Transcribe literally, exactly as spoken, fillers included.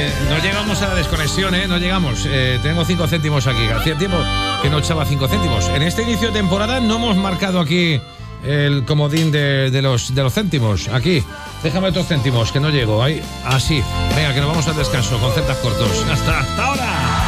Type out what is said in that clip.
Eh, no llegamos a la desconexión, ¿eh? No llegamos. Eh, tenemos cinco céntimos aquí. Hacía tiempo que no echaba cinco céntimos. En este inicio de temporada no hemos marcado aquí el comodín de, de, los, de los céntimos. Aquí. Déjame otros céntimos, que no llego. Ahí. Así. Venga, que nos vamos al descanso con centas cortos. Hasta, hasta ahora.